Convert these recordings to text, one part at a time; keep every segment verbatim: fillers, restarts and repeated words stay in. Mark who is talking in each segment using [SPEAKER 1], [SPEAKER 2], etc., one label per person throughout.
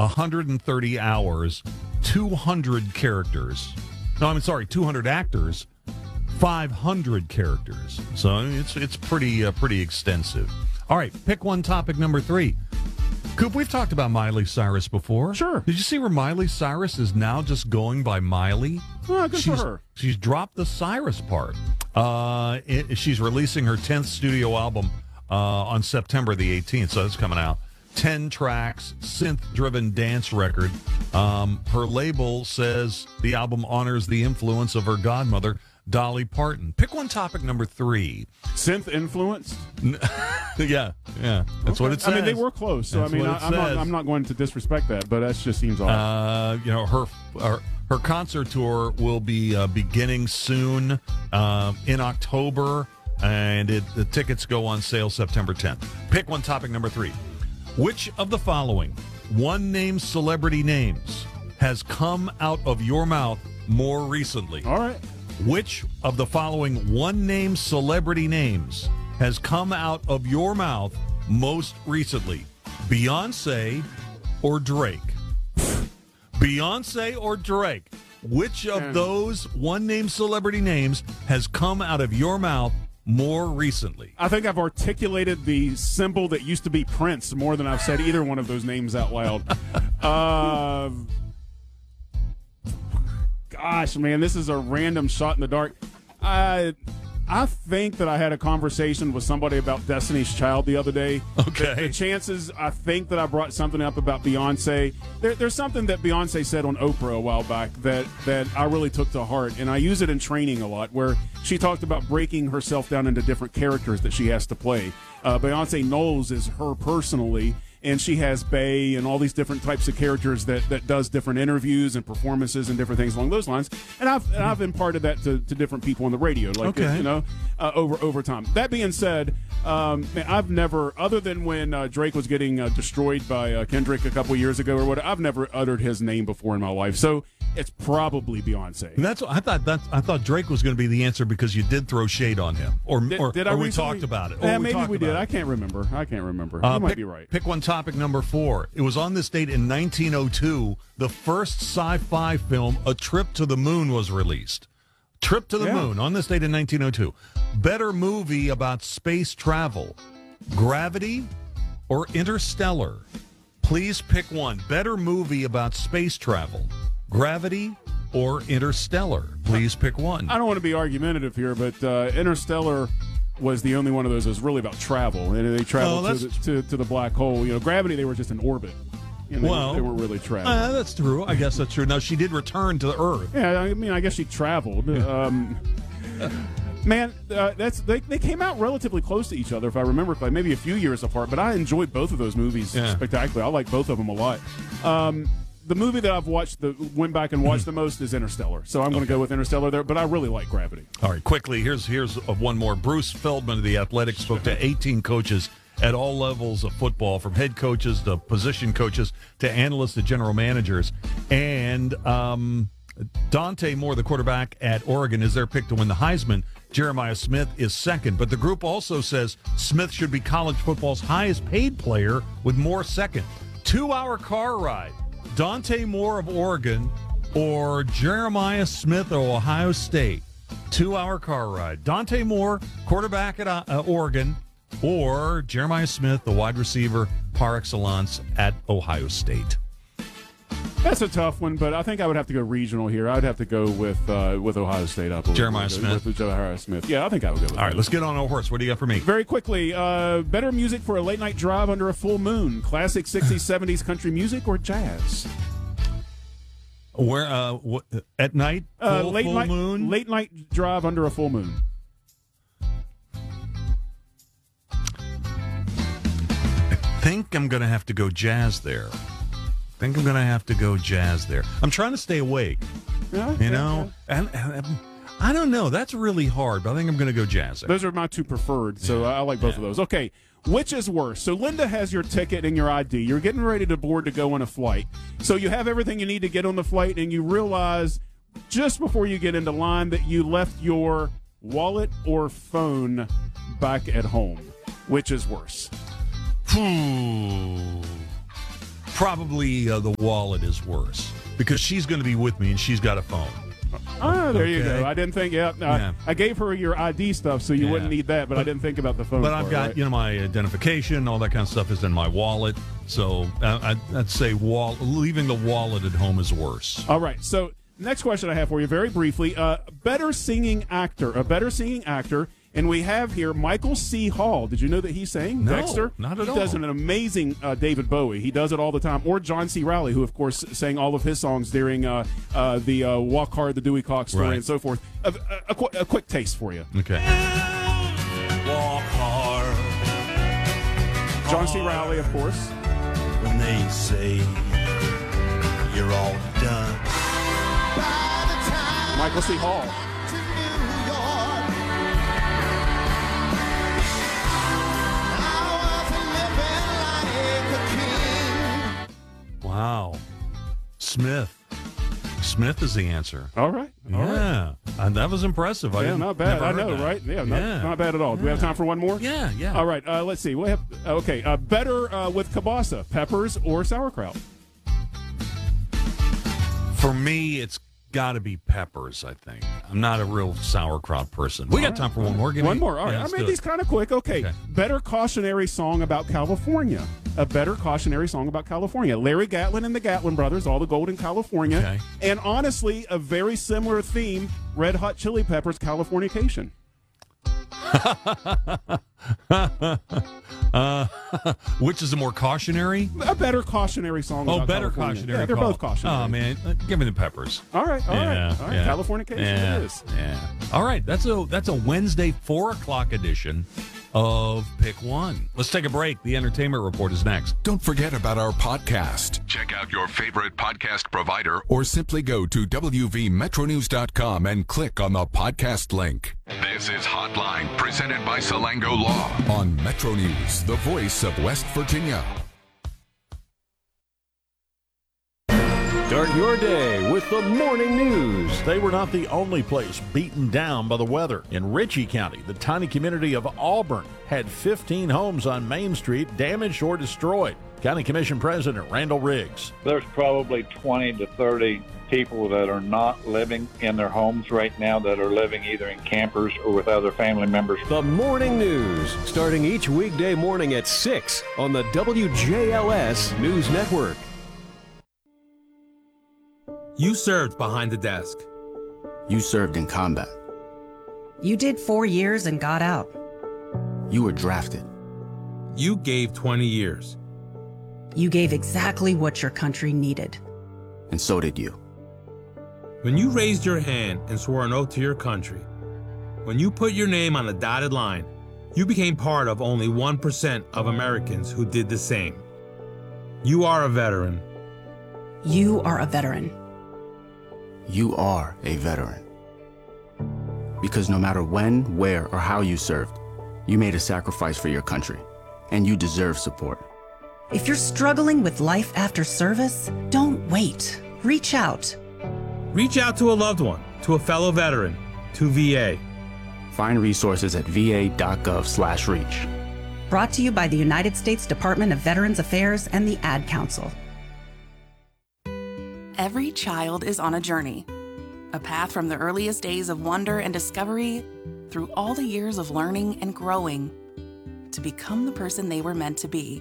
[SPEAKER 1] one hundred thirty hours, two hundred characters. No, I'm sorry, two hundred actors, five hundred characters. So I mean, it's it's pretty uh, pretty extensive. All right, pick one topic number three. Coop, we've talked about Miley Cyrus before.
[SPEAKER 2] Sure.
[SPEAKER 1] Did you see where Miley Cyrus is now just going by Miley?
[SPEAKER 2] Oh, good
[SPEAKER 1] she's,
[SPEAKER 2] for her.
[SPEAKER 1] She's dropped the Cyrus part. Uh, it, she's releasing her tenth studio album uh, on September the eighteenth, so it's coming out. ten tracks, synth-driven dance record. Um, her label says the album honors the influence of her godmother, Dolly Parton. Pick one topic number three.
[SPEAKER 2] Synth influenced?
[SPEAKER 1] yeah, yeah. That's
[SPEAKER 2] okay.
[SPEAKER 1] what it says.
[SPEAKER 2] I mean, they were close, so
[SPEAKER 1] that's
[SPEAKER 2] I mean, I, I'm, not, I'm not going to disrespect that, but that just seems odd.
[SPEAKER 1] Uh, you know, her, her her concert tour will be uh, beginning soon uh, in October, and it, the tickets go on sale September tenth. Pick one topic number three. Which of the following one-name celebrity names has come out of your mouth more recently?
[SPEAKER 2] All right.
[SPEAKER 1] Which of the following one-name celebrity names has come out of your mouth most recently? Beyonce or Drake? Beyonce or Drake? Which of those one-name celebrity names has come out of your mouth more recently?
[SPEAKER 2] I think I've articulated the symbol that used to be Prince more than I've said either one of those names out loud. uh, gosh, man, this is a random shot in the dark. I I think that I had a conversation with somebody about Destiny's Child the other day.
[SPEAKER 1] Okay.
[SPEAKER 2] The, the chances, I think that I brought something up about Beyonce. There, there's something that Beyonce said on Oprah a while back that, that I really took to heart, and I use it in training a lot, where she talked about breaking herself down into different characters that she has to play. Uh, Beyonce Knowles is her personally, and she has Bay and all these different types of characters that, that does different interviews and performances and different things along those lines. And I've and I've imparted that to, to different people on the radio, like
[SPEAKER 1] okay.
[SPEAKER 2] you know, uh, over over time. That being said, um, man, I've never, other than when uh, Drake was getting uh, destroyed by uh, Kendrick a couple years ago or what, I've never uttered his name before in my life. So it's probably Beyonce.
[SPEAKER 1] That's I thought that I thought Drake was going to be the answer because you did throw shade on him, or
[SPEAKER 2] Did,
[SPEAKER 1] or,
[SPEAKER 2] did
[SPEAKER 1] or
[SPEAKER 2] I
[SPEAKER 1] we
[SPEAKER 2] recently?
[SPEAKER 1] talked about it.
[SPEAKER 2] Yeah,
[SPEAKER 1] Or we
[SPEAKER 2] maybe
[SPEAKER 1] talked
[SPEAKER 2] we did.
[SPEAKER 1] about it.
[SPEAKER 2] I can't remember. I can't remember.
[SPEAKER 1] Uh,
[SPEAKER 2] you might
[SPEAKER 1] pick,
[SPEAKER 2] be right.
[SPEAKER 1] Pick one topic number four. It was on this date in nineteen oh two. The first sci-fi film, A Trip to the Moon, was released. Trip to the
[SPEAKER 2] Yeah.
[SPEAKER 1] Moon on this date in nineteen oh two. Better movie about space travel, Gravity or Interstellar? Please pick one. Better movie about space travel, Gravity or Interstellar? Please pick one.
[SPEAKER 2] I don't want to be argumentative here, but uh, Interstellar was the only one of those that was really about travel, and they traveled
[SPEAKER 1] Oh,
[SPEAKER 2] to, the, to, to the black hole. You know, Gravity, they were just in orbit. You know,
[SPEAKER 1] Well,
[SPEAKER 2] they, they weren't really traveling.
[SPEAKER 1] Uh, that's true. I guess that's true. Now, she did return to the Earth.
[SPEAKER 2] yeah, I mean, I guess she traveled. Um, man, uh, that's they, they came out relatively close to each other, if I remember correctly, maybe a few years apart. But I enjoyed both of those movies
[SPEAKER 1] Yeah.
[SPEAKER 2] spectacularly. I like both of them a lot. Um, the movie that I've watched, the went back and watched the most, is Interstellar. So I'm going to go with Interstellar there. But I really like Gravity.
[SPEAKER 1] All right, quickly, here's here's uh, one more. Bruce Feldman of the Athletics spoke to eighteen coaches at all levels of football, from head coaches to position coaches to analysts to general managers. And um, Dante Moore, the quarterback at Oregon, is their pick to win the Heisman. Jeremiah Smith is second. But the group also says Smith should be college football's highest paid player, with Moore second. Two-hour car ride. Dante Moore of Oregon or Jeremiah Smith of Ohio State. Two-hour car ride. Dante Moore, quarterback at uh, Oregon, or Jeremiah Smith, the wide receiver par excellence at Ohio State.
[SPEAKER 2] That's a tough one, but I think I would have to go regional here. I'd have to go with uh, with Ohio State. I believe.
[SPEAKER 1] Jeremiah
[SPEAKER 2] with,
[SPEAKER 1] Smith?
[SPEAKER 2] With Jeremiah Smith. Yeah, I think I would go with
[SPEAKER 1] All right,
[SPEAKER 2] that.
[SPEAKER 1] let's get on a horse. What do you got for me?
[SPEAKER 2] Very quickly, uh, better music for a late-night drive under a full moon, classic sixties, seventies country music, or jazz?
[SPEAKER 1] Where uh, what, at night, full,
[SPEAKER 2] Uh, late
[SPEAKER 1] full
[SPEAKER 2] night,
[SPEAKER 1] moon?
[SPEAKER 2] late night drive under a full moon.
[SPEAKER 1] I think I'm going to have to go jazz there. I think I'm going to have to go jazz there. I'm trying to stay awake,
[SPEAKER 2] Yeah,
[SPEAKER 1] you
[SPEAKER 2] yeah,
[SPEAKER 1] know?
[SPEAKER 2] yeah.
[SPEAKER 1] And, and I don't know. That's really hard, but I think I'm going to go jazz there.
[SPEAKER 2] Those are my two preferred, so I like both
[SPEAKER 1] Yeah.
[SPEAKER 2] of those. Okay, which is worse? So Linda has your ticket and your I D. You're getting ready to board to go on a flight. So you have everything you need to get on the flight, and you realize just before you get into line that you left your wallet or phone back at home. Which is worse?
[SPEAKER 1] Hmm. probably uh, the wallet is worse because she's going to be with me and she's got a phone.
[SPEAKER 2] Ah, there you
[SPEAKER 1] Okay.
[SPEAKER 2] go. I didn't think. Yeah, no,
[SPEAKER 1] Yeah.
[SPEAKER 2] I, I gave her your I D stuff, so you
[SPEAKER 1] Yeah.
[SPEAKER 2] wouldn't need that. But,
[SPEAKER 1] But-
[SPEAKER 2] I didn't think about the phone.
[SPEAKER 1] But
[SPEAKER 2] part,
[SPEAKER 1] I've got,
[SPEAKER 2] right?
[SPEAKER 1] you know, my identification, all that kind of stuff is in my wallet. So uh, I'd, I'd say wall- leaving the wallet at home is worse.
[SPEAKER 2] All right. So next question I have for you, very briefly, uh, better singing actor, a better singing actor. And we have here Michael C. Hall. Did you know that he sang
[SPEAKER 1] No,
[SPEAKER 2] Dexter?
[SPEAKER 1] not at
[SPEAKER 2] he
[SPEAKER 1] all.
[SPEAKER 2] He does an amazing uh, David Bowie. He does it all the time. Or John C. Reilly, who, of course, sang all of his songs during uh, uh, the uh, Walk Hard, the Dewey Cox story,
[SPEAKER 1] Right.
[SPEAKER 2] and so forth. A, a, a, qu- a quick taste for you.
[SPEAKER 1] Okay.
[SPEAKER 3] Walk hard
[SPEAKER 2] John C. Reilly, of course.
[SPEAKER 3] when they say you're all done.
[SPEAKER 2] Michael C. Hall.
[SPEAKER 1] Wow. Smith. Smith is the answer.
[SPEAKER 2] All right. All right.
[SPEAKER 1] Yeah. And that was impressive. I
[SPEAKER 2] Yeah,
[SPEAKER 1] didn't-
[SPEAKER 2] not bad.
[SPEAKER 1] never
[SPEAKER 2] I
[SPEAKER 1] heard
[SPEAKER 2] know,
[SPEAKER 1] that.
[SPEAKER 2] right? Yeah, not,
[SPEAKER 1] Yeah.
[SPEAKER 2] not bad at all. Do we have time for one more?
[SPEAKER 1] Yeah, yeah.
[SPEAKER 2] All right. Uh, let's see. We have okay. Uh, better uh, with kielbasa, peppers or sauerkraut?
[SPEAKER 1] For me, it's got to be peppers, I think. I'm not a real sauerkraut person. We got time for one more. Give
[SPEAKER 2] One
[SPEAKER 1] me-
[SPEAKER 2] more. All right.
[SPEAKER 1] Yeah,
[SPEAKER 2] I
[SPEAKER 1] let's
[SPEAKER 2] made
[SPEAKER 1] do
[SPEAKER 2] these
[SPEAKER 1] it.
[SPEAKER 2] kind of quick. Okay.
[SPEAKER 1] Okay.
[SPEAKER 2] Better cautionary song about California. A better cautionary song about California. Larry Gatlin and the Gatlin Brothers, All the Gold in California.
[SPEAKER 1] Okay.
[SPEAKER 2] And honestly, a very similar theme, Red Hot Chili Peppers, Californication.
[SPEAKER 1] uh, which is a more cautionary?
[SPEAKER 2] A better cautionary song
[SPEAKER 1] Oh,
[SPEAKER 2] about
[SPEAKER 1] better
[SPEAKER 2] California.
[SPEAKER 1] cautionary.
[SPEAKER 2] Yeah, they're
[SPEAKER 1] call.
[SPEAKER 2] both cautionary.
[SPEAKER 1] Oh, man. Uh, Give me the peppers.
[SPEAKER 2] All right. All
[SPEAKER 1] yeah,
[SPEAKER 2] right. All right.
[SPEAKER 1] yeah.
[SPEAKER 2] Californication
[SPEAKER 1] yeah,
[SPEAKER 2] it is.
[SPEAKER 1] Yeah. All right. That's a that's a Wednesday four o'clock edition of Pick One. Let's take a break. The Entertainment Report is next.
[SPEAKER 4] Don't forget about our podcast.
[SPEAKER 5] Check out your favorite podcast provider.
[SPEAKER 4] Or simply go to w v metro news dot com and click on the podcast link.
[SPEAKER 5] This is Hotline, presented by Salango Law.
[SPEAKER 4] On Metro News, the voice of West Virginia.
[SPEAKER 6] Start your day with the morning news.
[SPEAKER 7] They were not the only place beaten down by the weather. In Ritchie County, the tiny community of Auburn had fifteen homes on Main Street damaged or destroyed. County Commission President Randall Riggs.
[SPEAKER 8] There's probably twenty to thirty people that are not living in their homes right now, that are living either in campers or with other family members.
[SPEAKER 6] The morning news, starting each weekday morning at six on the W J L S News Network.
[SPEAKER 9] You served behind the desk.
[SPEAKER 10] You served in combat.
[SPEAKER 11] You did four years and got out.
[SPEAKER 10] You were drafted.
[SPEAKER 9] You gave twenty years.
[SPEAKER 11] You gave exactly what your country needed.
[SPEAKER 10] And so did you.
[SPEAKER 9] When you raised your hand and swore an oath to your country, when you put your name on a dotted line, you became part of only one percent of Americans who did the same. You are a veteran.
[SPEAKER 11] You are a veteran.
[SPEAKER 10] You are a veteran. Because no matter when, where, or how you served, you made a sacrifice for your country, and you deserve support.
[SPEAKER 11] If you're struggling with life after service, don't wait. Reach out.
[SPEAKER 9] Reach out to a loved one, to a fellow veteran, to V A.
[SPEAKER 10] Find resources at v a dot gov slash reach.
[SPEAKER 11] Brought to you by the United States Department of Veterans Affairs and the Ad Council.
[SPEAKER 12] Every child is on a journey, a path from the earliest days of wonder and discovery through all the years of learning and growing to become the person they were meant to be.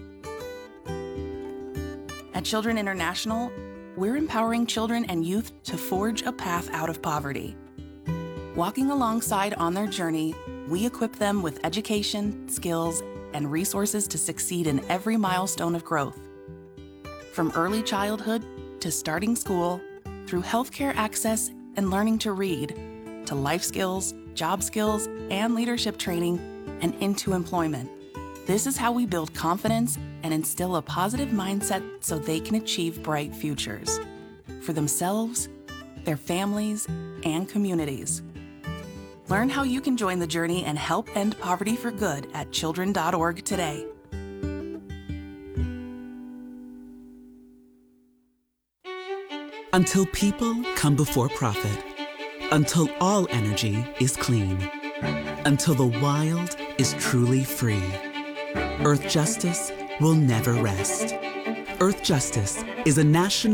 [SPEAKER 12] At Children International, we're empowering children and youth to forge a path out of poverty. Walking alongside on their journey, we equip them with education, skills, and resources to succeed in every milestone of growth. From early childhood to starting school, through healthcare access and learning to read, to life skills, job skills, and leadership training, and into employment. This is how we build confidence and instill a positive mindset so they can achieve bright futures for themselves, their families, and communities. Learn how you can join the journey and help end poverty for good at children dot org today.
[SPEAKER 13] Until people come before profit. Until all energy is clean. Until the wild is truly free. Earth justice will never rest. Earth Justice is a national